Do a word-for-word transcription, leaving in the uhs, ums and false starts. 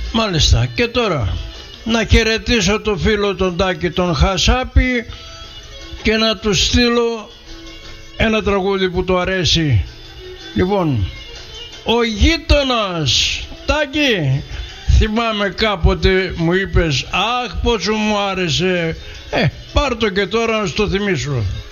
Μάλιστα. Και τώρα να χαιρετήσω το φίλο τον Τάκη τον Χασάπη και να του στείλω ένα τραγούδι που του αρέσει. Λοιπόν, ο γείτονας. Τάκη, θυμάμαι κάποτε μου είπες αχ πόσο μου άρεσε. Ε, πάρ' το και τώρα να σου το θυμίσω.